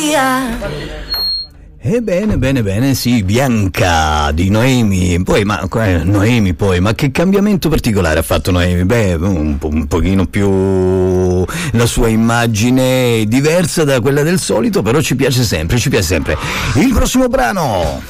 Bene, sì, Bianca di Noemi. Poi, ma che cambiamento particolare ha fatto Noemi? Un pochino più la sua immagine diversa da quella del solito, però ci piace sempre. Il prossimo brano.